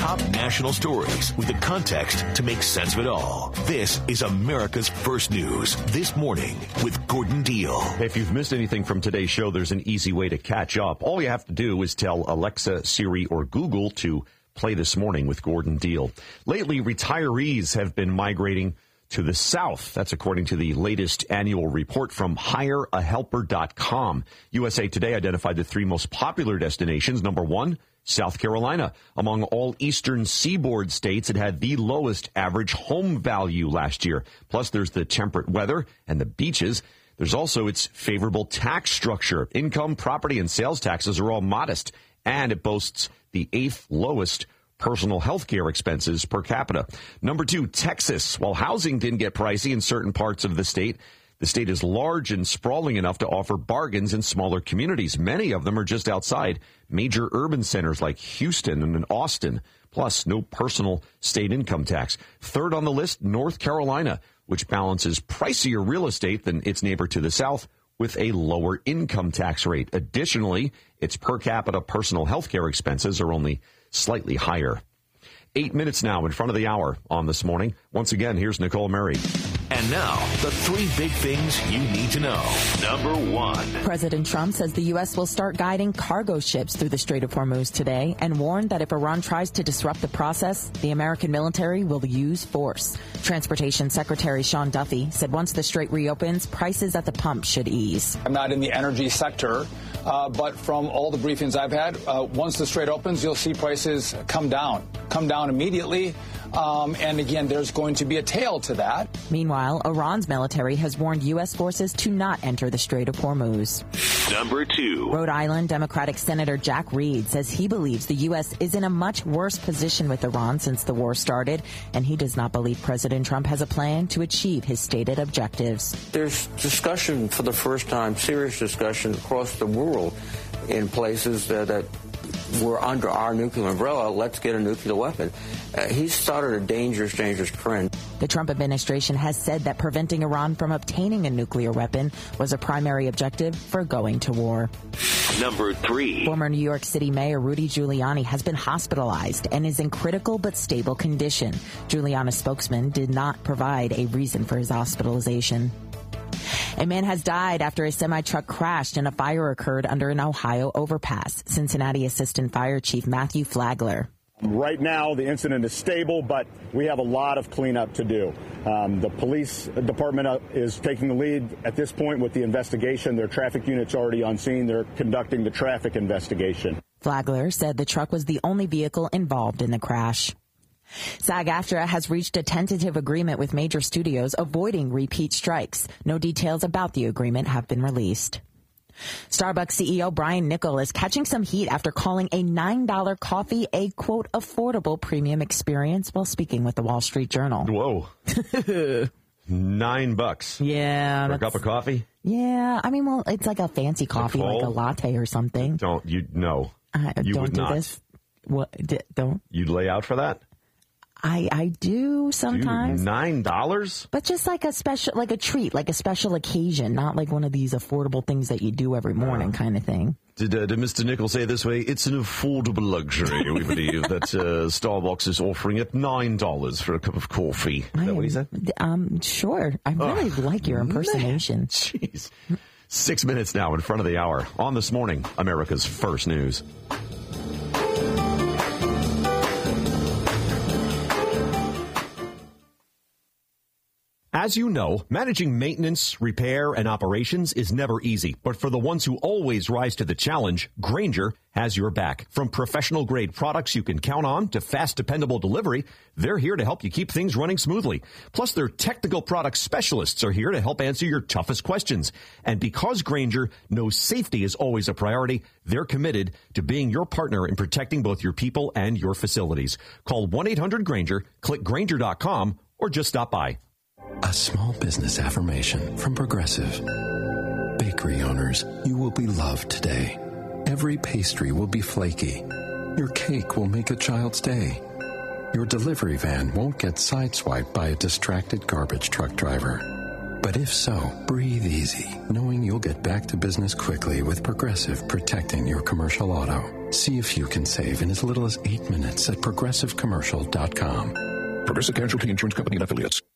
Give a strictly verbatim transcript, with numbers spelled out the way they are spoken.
top national stories with the context to make sense of it all. This is America's First News This Morning with Gordon Deal. If you've missed anything from today's show, there's an easy way to catch up. All you have to do is tell Alexa, Siri, or Google to play This Morning with Gordon Deal. Lately, retirees have been migrating to the South. That's according to the latest annual report from hire a helper dot com. U S A Today identified the three most popular destinations. Number one, South Carolina. Among all eastern seaboard states, it had the lowest average home value last year. Plus, there's the temperate weather and the beaches. There's also its favorable tax structure. Income, property, and sales taxes are all modest, and it boasts the eighth lowest personal health care expenses per capita. Number two, Texas. While housing didn't get pricey in certain parts of the state, the state is large and sprawling enough to offer bargains in smaller communities. Many of them are just outside major urban centers like Houston and Austin, plus no personal state income tax. Third on the list, North Carolina, which balances pricier real estate than its neighbor to the south with a lower income tax rate. Additionally, its per capita personal health care expenses are only slightly higher. Eight minutes now in front of the hour on This Morning. Once again, here's Nicole Murray. And now, the three big things you need to know. Number one. President Trump says the U S will start guiding cargo ships through the Strait of Hormuz today and warned that if Iran tries to disrupt the process, the American military will use force. Transportation Secretary Sean Duffy said once the strait reopens, prices at the pump should ease. I'm not in the energy sector, uh, but from all the briefings I've had, uh, once the strait opens, you'll see prices come down, come down immediately. Um, and again, there's going to be a tail to that. Meanwhile, Iran's military has warned U S forces to not enter the Strait of Hormuz. Number two. Rhode Island Democratic Senator Jack Reed says he believes the U S is in a much worse position with Iran since the war started, and he does not believe President Trump has a plan to achieve his stated objectives. There's discussion for the first time, serious discussion across the world in places that, that we're under our nuclear umbrella. Let's get a nuclear weapon. Uh, he's started a dangerous, dangerous trend. The Trump administration has said that preventing Iran from obtaining a nuclear weapon was a primary objective for going to war. Number three. Former New York City Mayor Rudy Giuliani has been hospitalized and is in critical but stable condition. Giuliani's spokesman did not provide a reason for his hospitalization. A man has died after a semi-truck crashed and a fire occurred under an Ohio overpass. Cincinnati Assistant Fire Chief Matthew Flagler. Right now, the incident is stable, but we have a lot of cleanup to do. Um, the police department is taking the lead at this point with the investigation. Their traffic unit's already on scene. They're conducting the traffic investigation. Flagler said the truck was the only vehicle involved in the crash. SAG-AFTRA has reached a tentative agreement with major studios avoiding repeat strikes. No details about the agreement have been released. Starbucks C E O Brian Niccol is catching some heat after calling a nine dollar coffee a, quote, affordable premium experience while speaking with the Wall Street Journal. Whoa. Nine bucks. Yeah. For a cup of coffee? Yeah. I mean, well, it's like a fancy coffee, Nicole, like a latte or something. Don't you, no. Uh, you don't would do not. this. What? D- don't. You'd lay out for that? I, I do sometimes. Dude, nine dollars? But just like a special, like a treat, like a special occasion, not like one of these affordable things that you do every morning uh, kind of thing. Did, uh, did Mister Niccol say it this way? It's an affordable luxury, we believe, that uh, Starbucks is offering at nine dollars for a cup of coffee. Is that I, what he said? Um, sure. I really oh, like your impersonation. Man. Jeez. Six minutes now in front of the hour. On This Morning, America's First News. As you know, managing maintenance, repair, and operations is never easy. But for the ones who always rise to the challenge, Grainger has your back. From professional-grade products you can count on to fast, dependable delivery, they're here to help you keep things running smoothly. Plus, their technical product specialists are here to help answer your toughest questions. And because Grainger knows safety is always a priority, they're committed to being your partner in protecting both your people and your facilities. Call one eight hundred Grainger, click Grainger dot com, or just stop by. A small business affirmation from Progressive. Bakery owners, you will be loved today. Every pastry will be flaky. Your cake will make a child's day. Your delivery van won't get sideswiped by a distracted garbage truck driver. But if so, breathe easy, knowing you'll get back to business quickly with Progressive protecting your commercial auto. See if you can save in as little as eight minutes at progressive commercial dot com. Progressive Casualty Insurance Company and Affiliates.